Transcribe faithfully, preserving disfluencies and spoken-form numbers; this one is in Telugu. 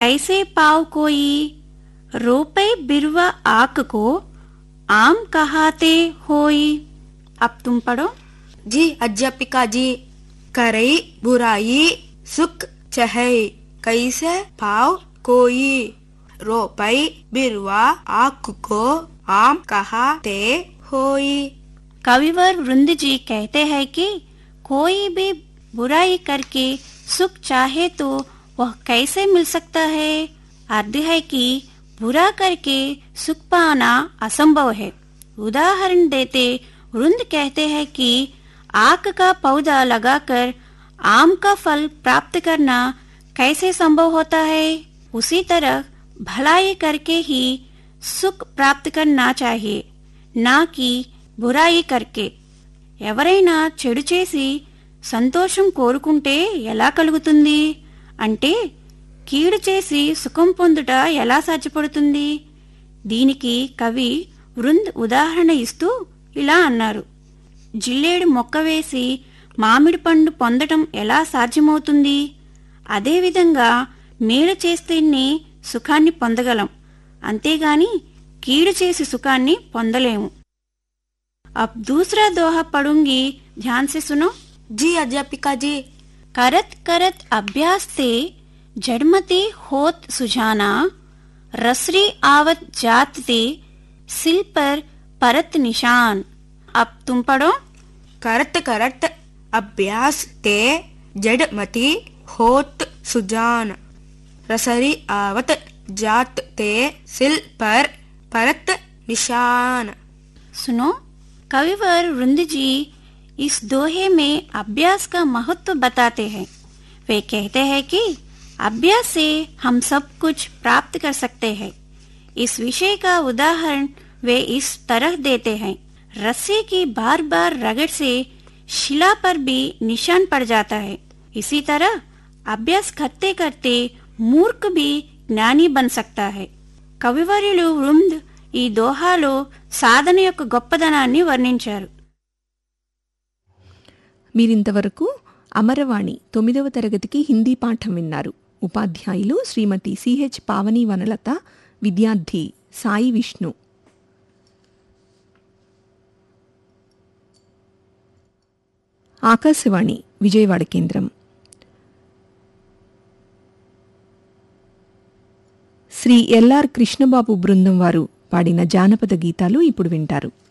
कैसे पाव कोई, रोपे बिरवा आक को आम कहाते होई। अब तुम पढ़ो। जी अध्यापिका जी, करई बुराई सुख चहै, कैसे पाव कोई, रोपई बिरवा आक को आम कहाते होई। कविवर वृंद जी कहते हैं कि कोई भी बुराई करके सुख चाहे तो वह कैसे मिल सकता है। अर्थ है कि बुरा करके सुख पाना असंभव है। उदाहरण देते वृंद कहते हैं कि आक का पौधा लगाकर आम का फल प्राप्त करना कैसे संभव होता है, उसी तरह भलाई करके ही सुख प्राप्त करना चाहिए, ना कि బురాయి కర్కే. ఎవరైనా చెడు చేసి సంతోషం కోరుకుంటే ఎలా కలుగుతుంది? అంటే కీడు చేసి సుఖం పొందుట ఎలా సాధ్యపడుతుంది? దీనికి కవి వృంద్ ఉదాహరణ ఇస్తూ ఇలా అన్నారు. జిల్లేడు మొక్క వేసి మామిడి పండు పొందటం ఎలా సాధ్యమవుతుంది? అదేవిధంగా మేలు చేస్తేనే సుఖాన్ని పొందగలం, అంతేగాని కీడు చేసి సుఖాన్ని పొందలేము. अब दूसरा दोहा पढ़ूंगी, ध्यान से सुनो। जी अध्यापिका जी। करत करत अभ्यास से जड़मती होत सुजाना, रसरी आवत जात ते सिल पर परत निशान। अब तुम पढ़ो। करत करत अभ्यास ते जड़मती होत सुजान, रसरी आवत जात ते सिल पर परत निशान। सुनो, कविवर वृंद जी इस दोहे में अभ्यास का महत्व बताते हैं। वे कहते हैं कि अभ्यास से हम सब कुछ प्राप्त कर सकते हैं। इस विषय का उदाहरण वे इस तरह देते हैं। रस्सी की बार बार रगड़ से शिला पर भी निशान पड़ जाता है। इसी तरह अभ्यास करते करते मूर्ख भी ज्ञानी बन सकता है। कविवरुలు వృంద్ ఈ దోహాలో సాధన యొక్క గొప్పదనాన్ని వర్ణించారు. మీరింతవరకు అమరవాణి తొమ్మిదవ తరగతికి హిందీ పాఠం విన్నారు. ఉపాధ్యాయులు శ్రీమతి సిహెచ్ పావని వనలత, విద్యార్థి సాయి విష్ణు. ఆకాశవాణి విజయవాడ కేంద్రం. శ్రీ ఎల్ఆర్ కృష్ణబాబు బృందం వారు పాడిన జానపద గీతాలు ఇప్పుడు వింటారు.